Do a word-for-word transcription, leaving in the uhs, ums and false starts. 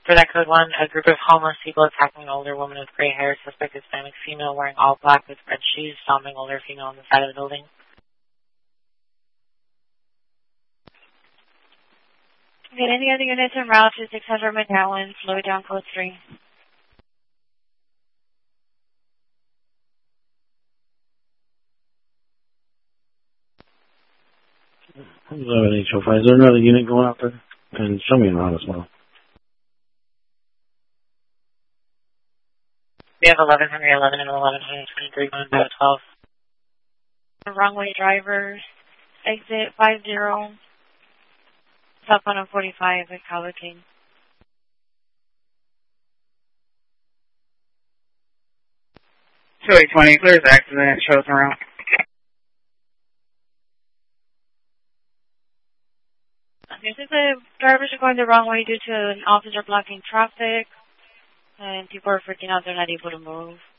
For that code one, a group of homeless people attacking an older woman with gray hair, suspect Hispanic female wearing all black with red shoes, stomping older female on the side of the building. Okay, any other units en route to six hundred McGowan, slow it down code three. eleven H O five. Is there another unit going out there? And show me around as well. We have eleven eleven and eleven twenty-three going by twelve. The wrong-way drivers, exit five zero, top one forty-five at Color King. two eight twenty, clears accident, shows around. Okay, so the drivers are going the wrong way due to an officer blocking traffic, and people are freaking out, they're not able to move.